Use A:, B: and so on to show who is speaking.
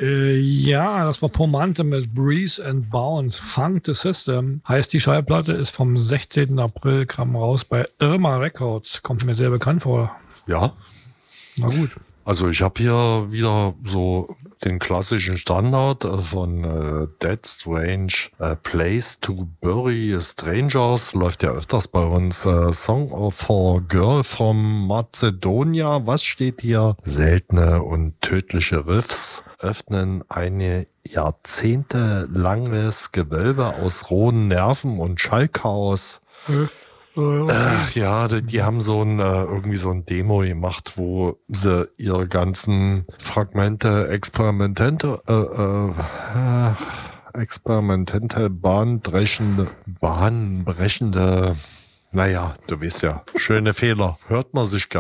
A: Ja, das war Pomante mit Breeze and Bounce. Funk the System. Heißt, die Schallplatte ist vom 16. April, kam raus bei Irma Records. Kommt mir sehr bekannt vor.
B: Ja.
A: Na gut.
B: Also ich habe hier wieder so den klassischen Standard von Dead Strange, Place to Bury Strangers, läuft ja öfters bei uns. Song for Girl from Macedonia. Was steht hier? Seltene und tödliche Riffs öffnen eine jahrzehntelanges Gewölbe aus rohen Nerven und Schallchaos. Ach ja, die haben irgendwie so ein Demo gemacht, wo sie ihre ganzen Fragmente, experimentelle, bahnbrechende, naja, du weißt ja, schöne Fehler. Hört man sich gar